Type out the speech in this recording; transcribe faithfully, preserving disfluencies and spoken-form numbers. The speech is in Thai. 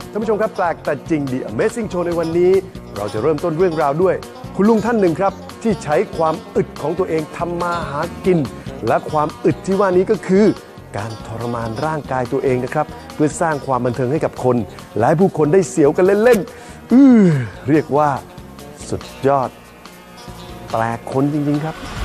ท่านผู้ชมครับแปลกแต่จริง The Amazing Show ในวันนี้เราจะเริ่มต้นเรื่องราวด้วยคุณลุงท่านหนึ่งครับที่ใช้ความอึดของตัวเองทำมาหากินและความอึดที่ว่านี้ก็คือการทรมานร่างกายตัวเองนะครับเพื่อสร้างความบันเทิงให้กับคนและให้ผู้คนได้เสียวกันเล่นๆอื้อเรียกว่าสุดยอดแปลกคนจริงๆครับ